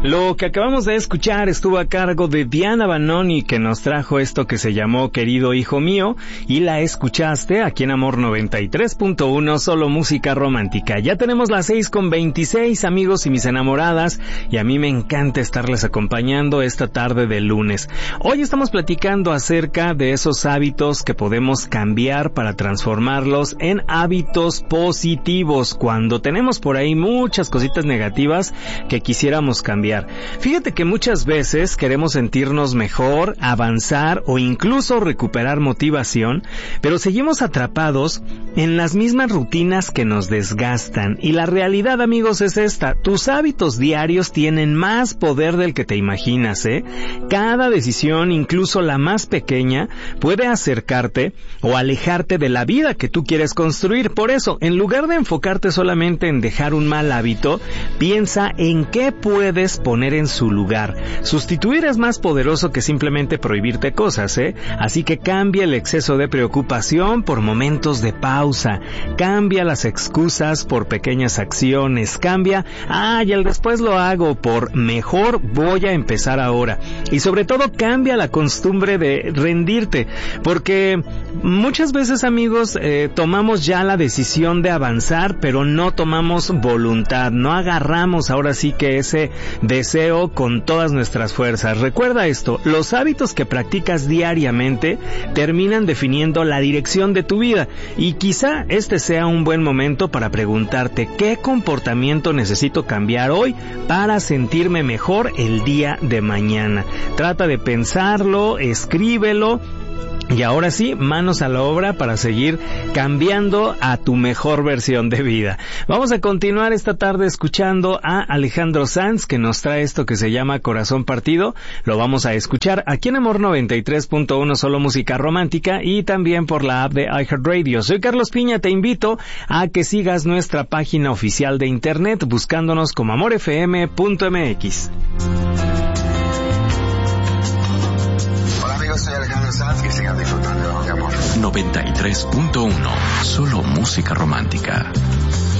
Lo que acabamos de escuchar estuvo a cargo de Diana Banoni, que nos trajo esto que se llamó Querido Hijo Mío, y la escuchaste aquí en Amor 93.1, solo música romántica. Ya tenemos las 6:26, amigos y mis enamoradas, y a mí me encanta estarles acompañando esta tarde de lunes. Hoy estamos platicando acerca de esos hábitos que podemos cambiar para transformarlos en hábitos positivos, cuando tenemos por ahí muchas cositas negativas que quisiéramos cambiar. Fíjate que muchas veces queremos sentirnos mejor, avanzar o incluso recuperar motivación, pero seguimos atrapados en las mismas rutinas que nos desgastan. Y la realidad, amigos, es esta: tus hábitos diarios tienen más poder del que te imaginas, ¿eh? Cada decisión, incluso la más pequeña, puede acercarte o alejarte de la vida que tú quieres construir. Por eso, en lugar de enfocarte solamente en dejar un mal hábito, piensa en qué puedes poner en su lugar. Sustituir es más poderoso que simplemente prohibirte cosas, ¿eh? Así que cambia el exceso de preocupación por momentos de pausa. Cambia las excusas por pequeñas acciones. Cambia, y el después lo hago, por mejor voy a empezar ahora. Y sobre todo, cambia la costumbre de rendirte, porque muchas veces, amigos, tomamos ya la decisión de avanzar, pero no tomamos voluntad, no agarramos ahora sí que ese deseo con todas nuestras fuerzas. Recuerda esto: los hábitos que practicas diariamente terminan definiendo la dirección de tu vida, y quizá este sea un buen momento para preguntarte qué comportamiento necesito cambiar hoy para sentirme mejor el día de mañana. Trata de pensarlo, escríbelo. Y ahora sí, manos a la obra para seguir cambiando a tu mejor versión de vida. Vamos a continuar esta tarde escuchando a Alejandro Sanz, que nos trae esto que se llama Corazón Partido. Lo vamos a escuchar aquí en Amor 93.1, solo música romántica, y también por la app de iHeartRadio. Soy Carlos Piña, te invito a que sigas nuestra página oficial de internet buscándonos como amorfm.mx. Soy Alejandro Sanz, que sigan disfrutando de amor. 93.1, solo música romántica.